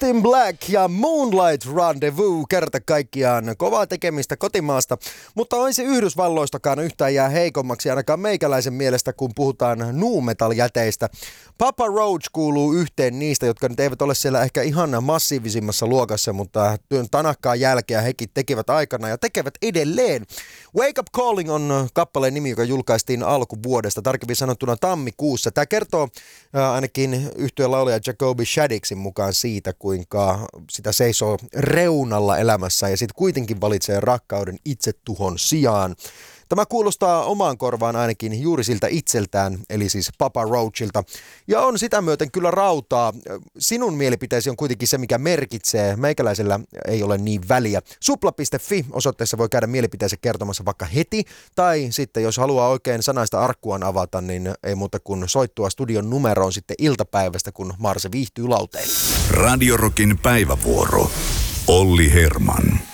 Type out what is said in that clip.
Justin Black ja Moonlight Rendezvous, kerta kaikkiaan kovaa tekemistä kotimaasta, mutta on se Yhdysvalloistakaan yhtään jää heikommaksi ainakaan meikäläisen mielestä, kun puhutaan nu metal-jäteistä. Papa Roach kuuluu yhteen niistä, jotka nyt eivät ole siellä ehkä ihan massiivisimmassa luokassa, mutta työn tanakkaa jälkeä hekin tekevät aikana ja tekevät edelleen. Wake Up Calling on kappaleen nimi, joka julkaistiin alkuvuodesta, tarkemmin sanottuna tammikuussa. Tämä kertoo ainakin yhtyeen laulaja Jacoby Shaddixin mukaan siitä, kuinka sitä seisoo reunalla elämässä ja sitten kuitenkin valitsee rakkauden itsetuhon sijaan. Tämä kuulostaa omaan korvaan ainakin juuri siltä itseltään, eli siis Papa Roachilta. Ja on sitä myöten kyllä rautaa. Sinun mielipiteesi on kuitenkin se, mikä merkitsee. Meikäläisellä ei ole niin väliä. Supla.fi osoitteessa voi käydä mielipiteensä kertomassa vaikka heti. Tai sitten jos haluaa oikein sanaista arkkuaan avata, niin ei muuta kuin soittua studion numeroon sitten iltapäivästä, kun Marse viihtyy lauteille. Radio Rockin päivävuoro. Olli Herman.